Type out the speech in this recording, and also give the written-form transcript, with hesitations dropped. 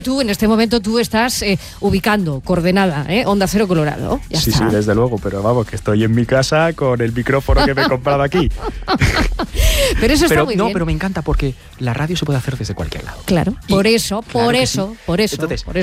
Tú, en este momento, tú estás ubicando, coordenada, Onda Cero Colorado. Ya sí, está. sí, desde luego, pero vamos, que estoy en mi casa con el micrófono que me he comprado aquí. Pero eso está muy bien. No, pero me encanta porque la radio se puede hacer desde cualquier lado. Claro, por eso. Entonces,